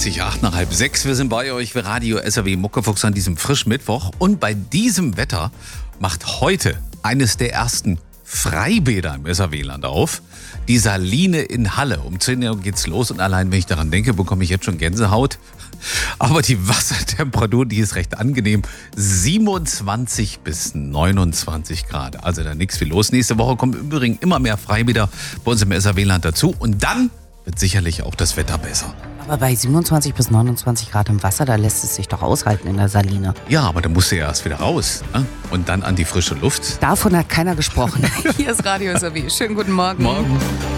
30, 8 nach halb 6. Wir sind bei euch für Radio SAW Muckefuchs an diesem frischen Mittwoch. Und bei diesem Wetter macht heute eines der ersten Freibäder im SAW-Land auf. Die Saline in Halle. Um 10 Uhr geht's los und allein, wenn ich daran denke, bekomme ich jetzt schon Gänsehaut. Aber die Wassertemperatur, die ist recht angenehm. 27 bis 29 Grad. Also da nichts viel los. Nächste Woche kommen im Übrigen immer mehr Freibäder bei uns im SAW-Land dazu. Und dann wird sicherlich auch das Wetter besser. Aber bei 27 bis 29 Grad im Wasser, da lässt es sich doch aushalten in der Saline. Ja, aber da musst du ja erst wieder raus, ne? Und dann an die frische Luft. Davon hat keiner gesprochen. Hier ist Radio SAW. Schönen guten Morgen. Morgen.